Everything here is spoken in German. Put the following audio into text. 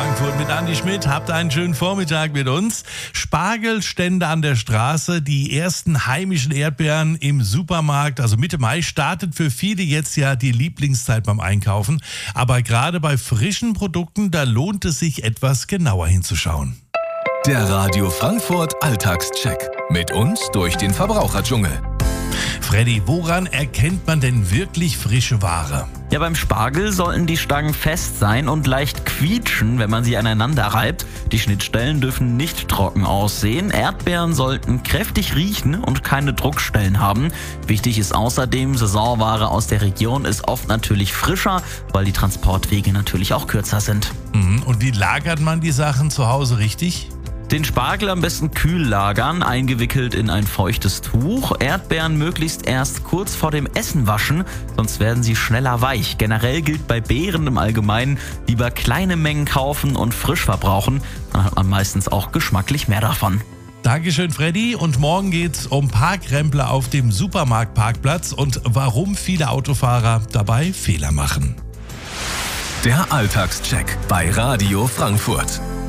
Frankfurt mit Andi Schmidt. Habt einen schönen Vormittag mit uns. Spargelstände an der Straße, die ersten heimischen Erdbeeren im Supermarkt. Also Mitte Mai startet für viele jetzt ja die Lieblingszeit beim Einkaufen. Aber gerade bei frischen Produkten, da lohnt es sich etwas genauer hinzuschauen. Der Radio Frankfurt Alltagscheck. Mit uns durch den Verbraucherdschungel. Freddy, woran erkennt man denn wirklich frische Ware? Ja, beim Spargel sollten die Stangen fest sein und leicht quietschen, wenn man sie aneinander reibt. Die Schnittstellen dürfen nicht trocken aussehen. Erdbeeren sollten kräftig riechen und keine Druckstellen haben. Wichtig ist außerdem, Saisonware aus der Region ist oft natürlich frischer, weil die Transportwege natürlich auch kürzer sind. Und wie lagert man die Sachen zu Hause richtig? Den Spargel am besten kühl lagern, eingewickelt in ein feuchtes Tuch. Erdbeeren möglichst erst kurz vor dem Essen waschen, sonst werden sie schneller weich. Generell gilt bei Beeren im Allgemeinen, lieber kleine Mengen kaufen und frisch verbrauchen. Dann hat man meistens auch geschmacklich mehr davon. Dankeschön, Freddy. Und morgen geht's um Parkrempler auf dem Supermarktparkplatz und warum viele Autofahrer dabei Fehler machen. Der Alltagscheck bei Radio Frankfurt.